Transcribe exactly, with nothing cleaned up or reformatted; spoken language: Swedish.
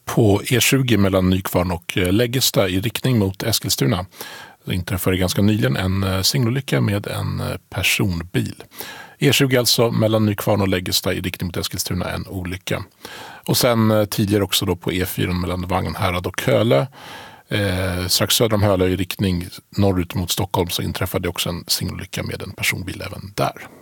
På E tjugo mellan Nykvarn och Läggesta i riktning mot Eskilstuna det inträffade ganska nyligen en singelolycka med en personbil. E tjugo alltså mellan Nykvarn och Läggesta i riktning mot Eskilstuna en olycka. Och sen tidigare också då på E fyra mellan Vagnhärad och Hölö. Eh, strax söder om Hölö i riktning norrut mot Stockholm så inträffade också en singelolycka med en personbil även där.